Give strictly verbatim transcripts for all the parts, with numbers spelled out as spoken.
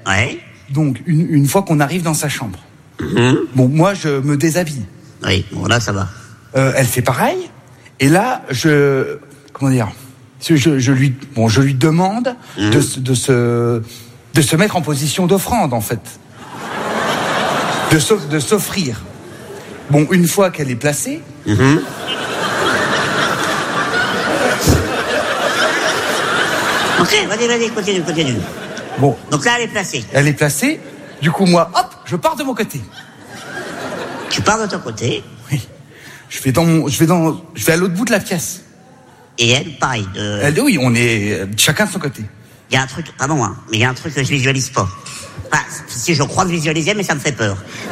Ouais. Donc, une, une fois qu'on arrive dans sa chambre. Mmh. Bon, moi, je me déshabille. Oui, bon, là, ça va. Euh, elle fait pareil. Et là, je... Comment dire je, je, lui, bon, je lui demande mmh. de, de, se, de se mettre en position d'offrande, en fait. De, de s'offrir. Bon, une fois qu'elle est placée... Mmh. Ok, vas-y, vas-y, continue, continue. Bon. Donc là, elle est placée. Elle est placée. Du coup, moi, hop, je pars de mon côté. Tu pars de ton côté. Oui. Je vais dans mon, je vais dans, je vais à l'autre bout de la pièce. Et elle, pareil. De... Elle, oui, on est chacun de son côté. Il y a un truc, pardon, hein, mais il y a un truc que je visualise pas. Enfin, si je crois visualiser, mais ça me fait peur. Euh...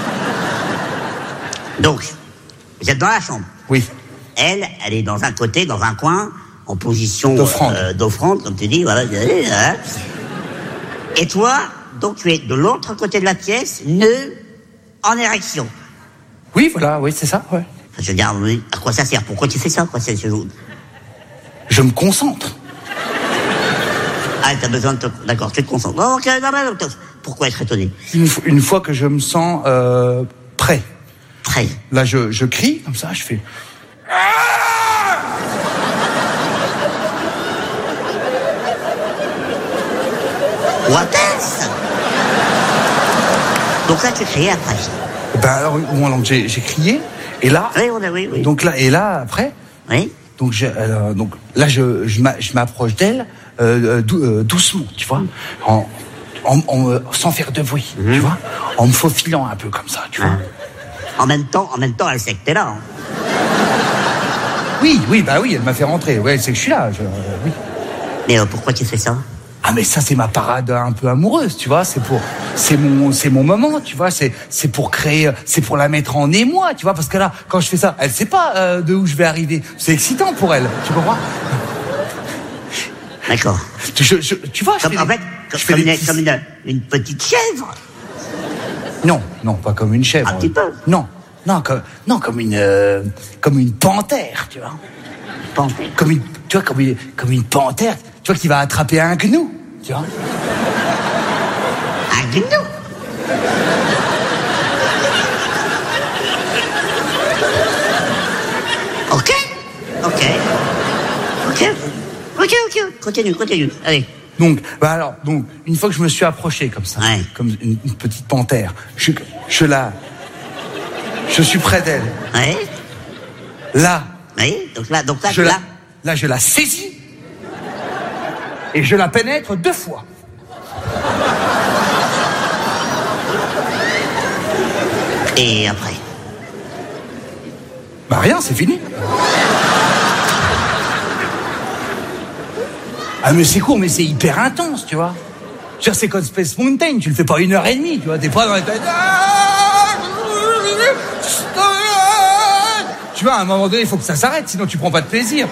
Donc, vous êtes dans la chambre. Oui. Elle, elle est dans un côté, dans un coin, en position d'offrande, euh, d'offrande, comme tu dis, voilà. Hein. Et toi, donc tu es de l'autre côté de la pièce, nœud en érection. Oui, voilà, oui, c'est ça, ouais. Je veux dire, oui, à quoi ça sert? Pourquoi tu fais ça, quoi? C'est, c'est... Je me concentre. Ah, t'as besoin de te... D'accord, tu te concentres. Bon, ok, non, non, non, pourquoi être étonné? Une, une fois que je me sens euh, prêt. Prêt. Là, je, je crie, comme ça, je fais... What else? Donc là, tu criais après. Ben alors, bon, j'ai, j'ai crié, et là... Oui, on a, oui, oui. Donc là, et là, après... Oui. Donc, je, euh, donc là, je, je, je m'approche d'elle euh, dou, euh, doucement, tu vois, en, en, en, sans faire de bruit, mmh. tu vois, en me faufilant un peu comme ça, tu vois. Ah. En même temps, en même temps, elle sait que t'es là. Hein. Oui, oui, bah oui, elle m'a fait rentrer. Ouais, c'est que je suis là. Je, euh, oui. Mais euh, pourquoi tu fais ça? Ah, mais ça, c'est ma parade un peu amoureuse, tu vois. C'est pour, c'est mon, c'est mon moment, tu vois. C'est, c'est pour créer, c'est pour la mettre en émoi, tu vois. Parce que là, quand je fais ça, elle sait pas euh, de où je vais arriver. C'est excitant pour elle, tu comprends? D'accord. Tu, je, je, tu vois, je comme, fais en des, fait, je comme, fais comme, des une, petits... comme une, une petite chèvre. Non, non, pas comme une chèvre. Un petit peu. Non, non, comme, non, comme une, euh, comme une panthère, tu vois. Panthère. Comme une, tu vois, comme une, comme une panthère, tu vois, qui va attraper un gnou, tu vois. Un gnou. Ok, ok, ok, ok, ok, continue, continue, allez. Donc, bah alors, donc, une fois que je me suis approché comme ça, ouais. comme une, une petite panthère, je, je la, je suis près d'elle. Ouais. Là. Oui, donc là, donc là, je là. La, là, je la saisis et je la pénètre deux fois. Et après? Bah rien, c'est fini. Ah mais c'est court, mais c'est hyper intense, tu vois. Je veux dire, c'est comme Space Mountain, tu le fais pas une heure et demie, tu vois, t'es pas dans la tête. Tu vois, à un moment donné, il faut que ça s'arrête, sinon tu prends pas de plaisir.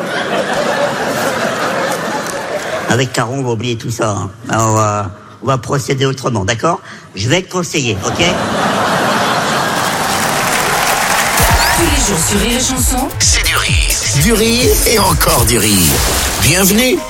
Avec Caron, on va oublier tout ça. Hein. Alors, on va, on va procéder autrement, d'accord? Je vais te conseiller, ok? Tous les jours sur Rire et Chanson, c'est du rire. Du rire et encore du rire. Bienvenue